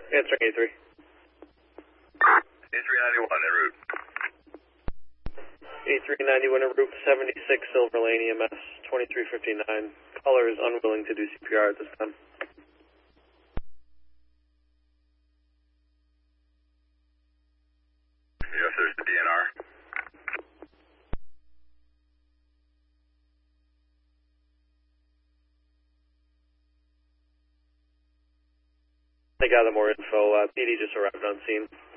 Answering A3. A391 en route. A391 en route 76 Silver Lane EMS 2359. Caller is unwilling to do CPR at this time. Yes, there's the DNR. I gather more info. PD just arrived on scene.